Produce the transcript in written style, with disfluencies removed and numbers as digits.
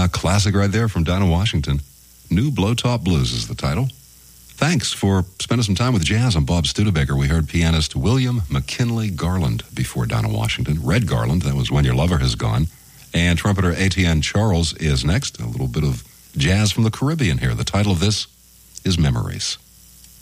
classic right there from Dinah Washington. New Blowtop Blues is the title. Thanks for spending some time with jazz. I'm Bob Studebaker. We heard pianist William McKinley Garland before Dinah Washington. Red Garland, that was When Your Lover Has Gone. And trumpeter Etienne Charles is next. A little bit of jazz from the Caribbean here. The title of this is Memories.